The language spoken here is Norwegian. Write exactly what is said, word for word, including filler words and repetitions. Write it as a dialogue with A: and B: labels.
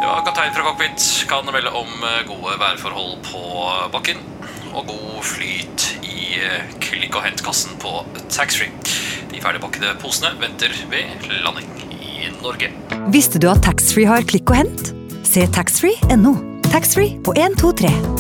A: Ja, kaptein fra cockpit kan melde om gode værforhold på bakken og god flyt i klikk- og hentkassen på taxfree. De ferdigpakkede posene venter ved landing i Norge.
B: Visste du at taxfree har klikk og hent? Se taxfree punktum no. Taxfree på en to tre.